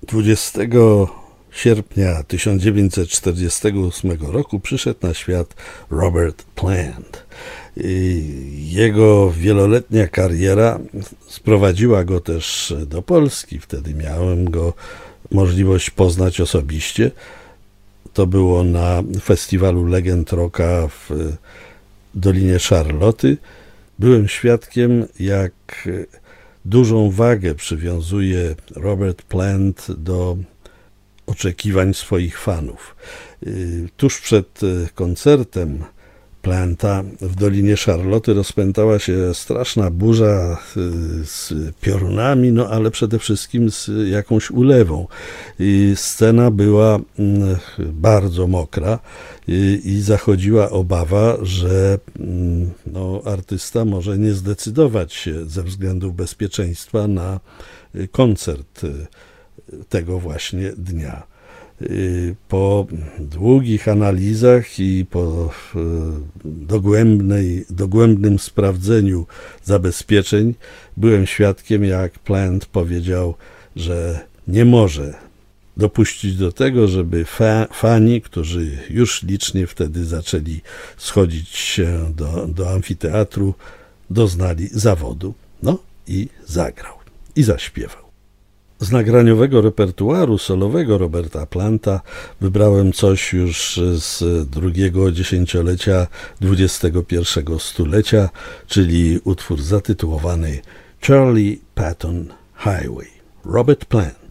20 sierpnia 1948 roku przyszedł na świat Robert Plant. Jego wieloletnia kariera sprowadziła go też do Polski. Wtedy miałem go możliwość poznać osobiście. To było na festiwalu Legend Rocka w Dolinie Szarloty. Byłem świadkiem, jak dużą wagę przywiązuje Robert Plant do oczekiwań swoich fanów. Tuż przed koncertem Planta w Dolinie Szarloty rozpętała się straszna burza z piorunami, ale przede wszystkim z jakąś ulewą. Scena była bardzo mokra i zachodziła obawa, że artysta może nie zdecydować się ze względów bezpieczeństwa na koncert tego właśnie dnia. Po długich analizach i po dogłębnym sprawdzeniu zabezpieczeń byłem świadkiem, jak Plant powiedział, że nie może dopuścić do tego, żeby fani, którzy już licznie wtedy zaczęli schodzić się do amfiteatru, doznali zawodu. I zagrał. I zaśpiewał. Z nagraniowego repertuaru solowego Roberta Planta wybrałem coś już z drugiego dziesięciolecia XXI stulecia, czyli utwór zatytułowany Charlie Patton Highway. Robert Plant.